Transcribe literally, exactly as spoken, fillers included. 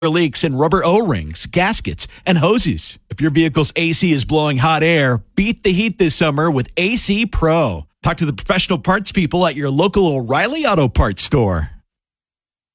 leaks in rubber O-rings, gaskets, and hoses. If your vehicle's A C is blowing hot air, beat the heat this summer with A C Pro. Talk to the professional parts people at your local O'Reilly Auto Parts store.